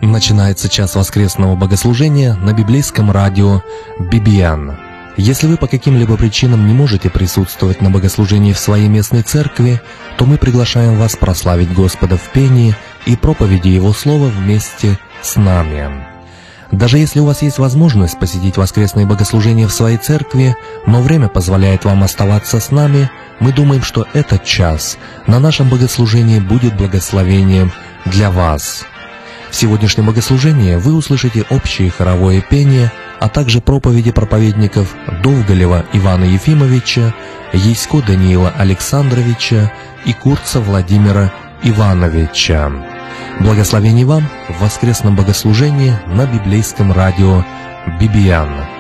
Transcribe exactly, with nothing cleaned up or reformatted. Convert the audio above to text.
Начинается час воскресного богослужения на библейском радио Бибиан. Если вы по каким-либо причинам не можете присутствовать на богослужении в своей местной церкви, то мы приглашаем вас прославить Господа в пении и проповеди Его Слова вместе с нами. Даже если у вас есть возможность посетить воскресные богослужения в своей церкви, но время позволяет вам оставаться с нами, мы думаем, что этот час на нашем богослужении будет благословением для вас. В сегодняшнем богослужении вы услышите общее хоровое пение, а также проповеди проповедников Довголева Ивана Ефимовича, Ясько Даниила Александровича и Курца Владимира Ивановича. Благословений вам в воскресном богослужении на библейском радио Бибиан.